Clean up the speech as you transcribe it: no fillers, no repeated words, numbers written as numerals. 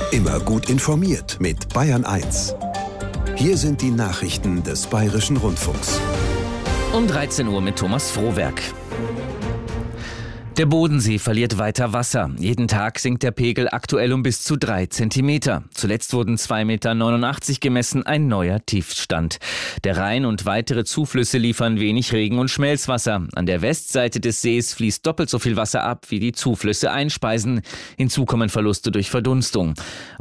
Immer gut informiert mit Bayern 1. Hier sind die Nachrichten des Bayerischen Rundfunks. Um 13 Uhr mit Thomas Frohwerk. Der Bodensee verliert weiter Wasser. Jeden Tag sinkt der Pegel aktuell um bis zu 3 Zentimeter. Zuletzt wurden 2,89 Meter gemessen, ein neuer Tiefstand. Der Rhein und weitere Zuflüsse liefern wenig Regen- und Schmelzwasser. An der Westseite des Sees fließt doppelt so viel Wasser ab, wie die Zuflüsse einspeisen. Hinzu kommen Verluste durch Verdunstung.